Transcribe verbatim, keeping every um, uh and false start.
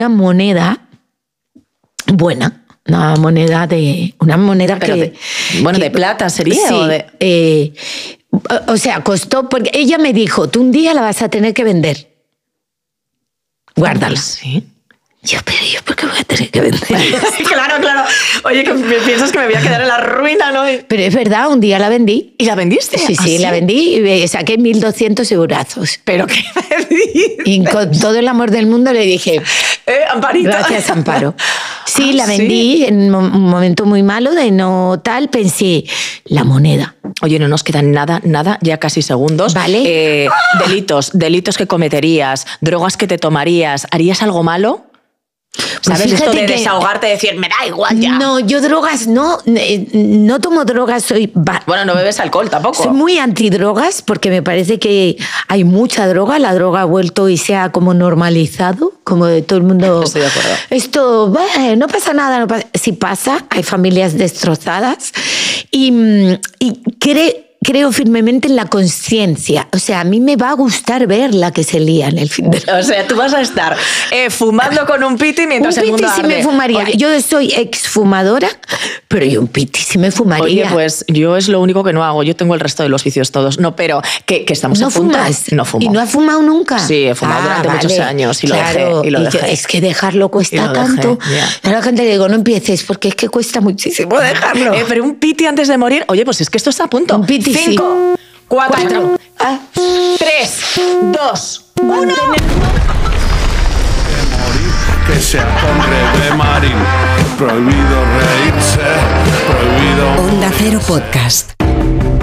una moneda buena, una moneda de... Una moneda Pero que... de, bueno, que, de plata sería. Sí, ¿O de...? Eh, o, o sea, costó... Porque ella me dijo, tú un día la vas a tener que vender. Guárdala. Sí. Yo, pero yo, ¿por qué voy a tener que vender? Claro, claro. Oye, que piensas que me voy a quedar en la ruina, ¿no? Pero es verdad, un día la vendí. ¿Y la vendiste? Sí, sí, ¿Ah, sí? la vendí y saqué mil doscientos eurazos. ¿Pero qué me dices? Y con todo el amor del mundo le dije... Eh, Amparito. Gracias, Amparo. Sí, Ah, la vendí ¿sí? en un momento muy malo de no tal, pensé, la moneda. Oye, no nos quedan nada, nada, ya casi segundos. Vale. Eh, ¡Ah! Delitos, delitos que cometerías, drogas que te tomarías, ¿harías algo malo? Pues ¿Sabes esto de que, desahogarte, decir, me da igual ya? No, yo drogas no, eh, no tomo drogas, soy... Bueno, no bebes alcohol tampoco. Soy muy antidrogas porque me parece que hay mucha droga, la droga ha vuelto y se ha como normalizado, como de todo el mundo... Estoy de acuerdo. Esto, bueno, no pasa nada, no pasa... Sí pasa, hay familias destrozadas y, y creo... Creo firmemente en la conciencia. O sea, a mí me va a gustar ver la que se lía en el fin de la... O sea, tú vas a estar eh, fumando con un piti mientras un el mundo piti sí arde. me fumaría. Oye, yo soy exfumadora, pero yo un piti sí me fumaría. Oye, pues yo es lo único que no hago. Yo tengo el resto de los vicios todos. No, pero que, que estamos ¿No a punto. fumas? No fumo. ¿Y no has fumado nunca? Sí, he fumado Ah, durante vale. muchos años y lo Claro, dejé. Y lo y yo- dejé. es que dejarlo Y cuesta lo dejé, tanto. ya. A la gente le digo, no empieces, porque es que cuesta muchísimo dejarlo. Eh, pero un piti antes de morir. Oye, pues es que esto está a punto. Un piti, sí. Cinco, cuatro, Cuatro. Ah. tres, dos, uno. Que sea con Rebe Marín. Prohibido reírse, prohibido. Onda Cero Podcast.